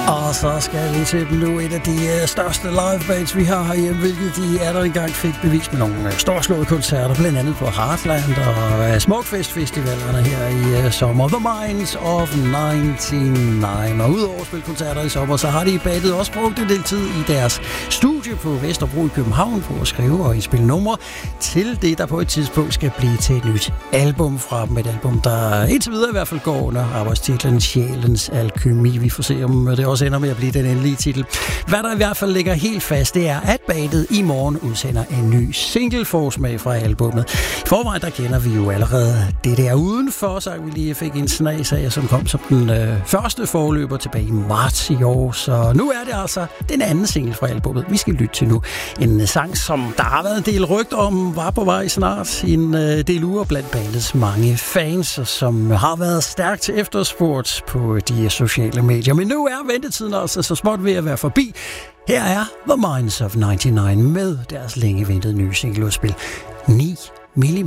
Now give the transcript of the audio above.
Og så skal vi til dem nu. Et af de største livebands, vi har herhjemme, hvilket de er der engang fik bevist med nogle storslåede koncerter, blandt andet på Heartland og Smukfest-festivalerne her i sommer. The Minds of 99. Og udover at spille koncerter i sommer, så har de bandet også brugt en del tid i deres studie på Vesterbro i København på at skrive og indspille numre til det, der på et tidspunkt skal blive til et nyt album fra dem. Et album, der indtil videre i hvert fald går under arbejdstitlen Sjælens Alkymi. Vi får se, om det også ender med at blive den endelige titel. Hvad der i hvert fald ligger helt fast, det er, at bandet i morgen udsender en ny single-forsmag fra albummet. I forvejen, der kender vi jo allerede det der udenfor, så vi lige fik en snas af, som kom som den første forløber tilbage i marts i år. Så nu er det altså den anden single fra albummet, vi skal lytte til nu. En sang, som der har været en del rygter om, var på vej snart i en del uger blandt bandets mange fans, som har været stærkt til efterspurgt på de sociale medier. Men nu er ventetiden altså så småt ved at være forbi. Her er The Minds of 99 med deres længe ventede nye singleudspil 9 mm.